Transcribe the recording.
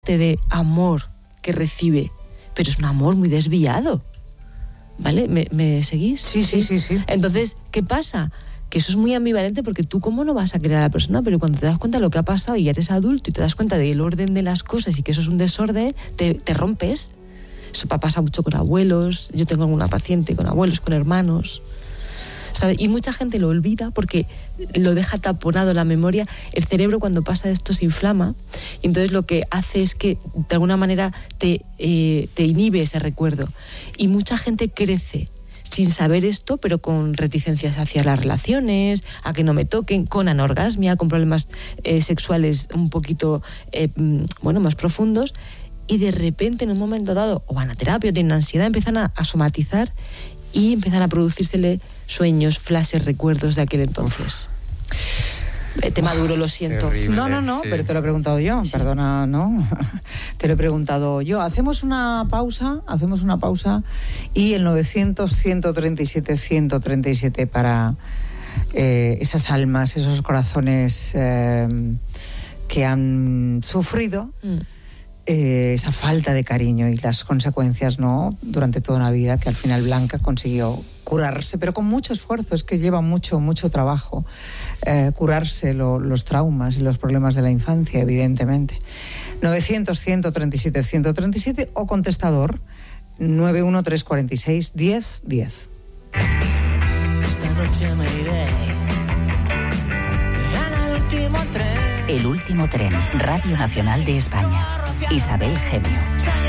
de amor que recibe, pero es un amor muy desviado, ¿vale? ¿Me seguís? Sí. Entonces, ¿qué pasa? Que eso es muy ambivalente, porque tú cómo no vas a querer a la persona, pero cuando te das cuenta de lo que ha pasado y eres adulto y te das cuenta del orden de las cosas y que eso es un desorden, te rompes. Eso pasa mucho con abuelos. Yo tengo alguna paciente con abuelos, con hermanos, ¿sabes? Y mucha gente lo olvida porque lo deja taponado en la memoria. El cerebro, cuando pasa esto, se inflama y entonces lo que hace es que de alguna manera te inhibe ese recuerdo. Y mucha gente crece sin saber esto, pero con reticencias hacia las relaciones, a que no me toquen, con anorgasmia, con problemas sexuales un poquito más profundos, y de repente en un momento dado o van a terapia o tienen ansiedad, empiezan a somatizar y empiezan a producírsele sueños, flashes, recuerdos de aquel entonces. Tema duro, lo siento. Terrible, no, sí. Pero te lo he preguntado yo, sí. Perdona, no. Te lo he preguntado yo. Hacemos una pausa y el 900-137-137 para esas almas, esos corazones que han sufrido esa falta de cariño y las consecuencias, ¿no?, durante toda una vida, que al final Blanca consiguió curarse, pero con mucho esfuerzo. Es que lleva mucho trabajo curarse los traumas y los problemas de la infancia, evidentemente. 900-137-137 o contestador 91346-1010. El último tren, Radio Nacional de España. Isabel Gemio.